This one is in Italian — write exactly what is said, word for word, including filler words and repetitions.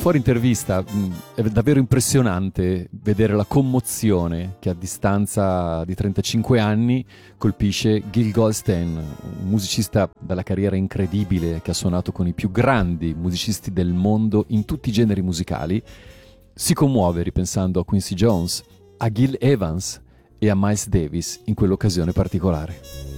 fuori intervista, mh, è davvero impressionante vedere la commozione che a distanza di trentacinque anni colpisce Gil Goldstein, un musicista dalla carriera incredibile che ha suonato con i più grandi musicisti del mondo in tutti i generi musicali. Si commuove ripensando a Quincy Jones, a Gil Evans e a Miles Davis in quell'occasione particolare.